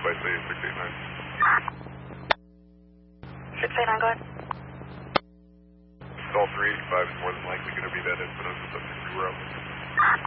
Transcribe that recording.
by say 689. 689, go ahead. Stall 385 is more than likely going to be that incident with the 6 route.